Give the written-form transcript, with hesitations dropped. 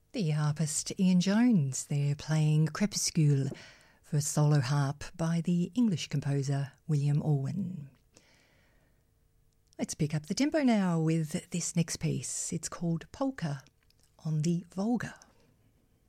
The harpist Ian Jones, they're playing Crepuscule for solo harp by the English composer William Orwin. Let's pick up the tempo now with this next piece. It's called Polka on the Volga.